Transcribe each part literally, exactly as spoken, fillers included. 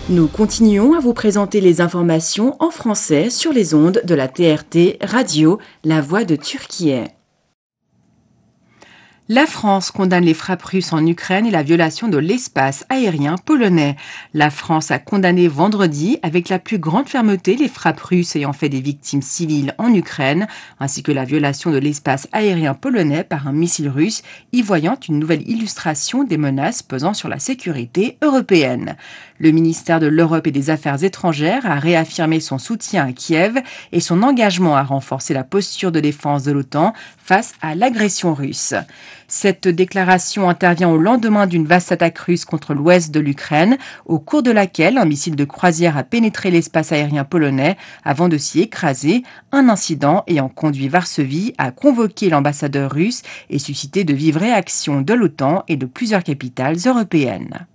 Nous continuons à vous présenter les informations en français sur les ondes de la T R T Radio, la voix de Turquie. La France condamne les frappes russes en Ukraine et la violation de l'espace aérien polonais. La France a condamné vendredi avec la plus grande fermeté les frappes russes ayant fait des victimes civiles en Ukraine, ainsi que la violation de l'espace aérien polonais par un missile russe, y voyant une nouvelle illustration des menaces pesant sur la sécurité européenne. Le ministère de l'Europe et des Affaires étrangères a réaffirmé son soutien à Kiev et son engagement à renforcer la posture de défense de l'OTAN face à l'agression russe. Cette déclaration intervient au lendemain d'une vaste attaque russe contre l'ouest de l'Ukraine, au cours de laquelle un missile de croisière a pénétré l'espace aérien polonais avant de s'y écraser, un incident ayant conduit Varsovie à convoquer l'ambassadeur russe et suscité de vives réactions de l'OTAN et de plusieurs capitales européennes.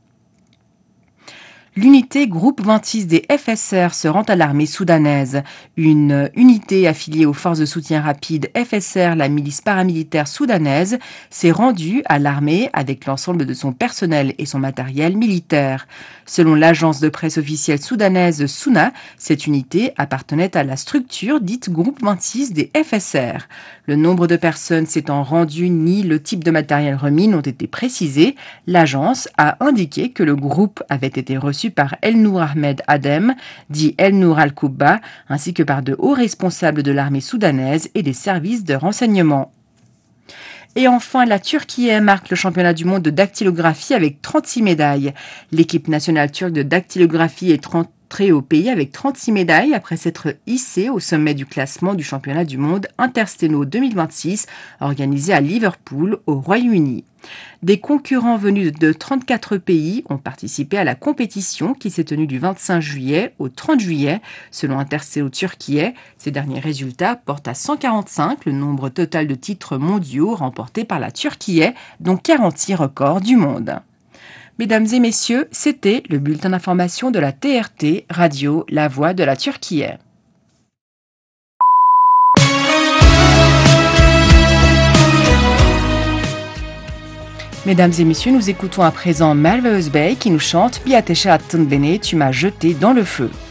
L'unité groupe vingt-six des F S R se rend à l'armée soudanaise. Une unité affiliée aux forces de soutien rapide F S R, la milice paramilitaire soudanaise, s'est rendue à l'armée avec l'ensemble de son personnel et son matériel militaire. Selon l'agence de presse officielle soudanaise SUNA, cette unité appartenait à la structure dite groupe vingt-six des F S R. Le nombre de personnes s'étant rendues ni le type de matériel remis n'ont été précisés. L'agence a indiqué que le groupe avait été reçu par El-Nour Ahmed Adem, dit El-Nour Al-Koubba, ainsi que par de hauts responsables de l'armée soudanaise et des services de renseignement. Et enfin, la Turquie marque le championnat du monde de dactylographie avec trente-six médailles. L'équipe nationale turque de dactylographie est entrée au pays avec trente-six médailles après s'être hissée au sommet du classement du championnat du monde Intersténo deux mille vingt-six organisé à Liverpool, au Royaume-Uni. Des concurrents venus de trente-quatre pays ont participé à la compétition qui s'est tenue du vingt-cinq juillet au trente juillet. Selon Intersténo Turquie, ces derniers résultats portent à cent quarante-cinq le nombre total de titres mondiaux remportés par la Turquie, dont quarante-six records du monde. Mesdames et messieurs, c'était le bulletin d'information de la T R T Radio, la voix de la Turquie. Mesdames et messieurs, nous écoutons à présent Malveus Bey qui nous chante Biateşe attın beni, tu m'as jeté dans le feu.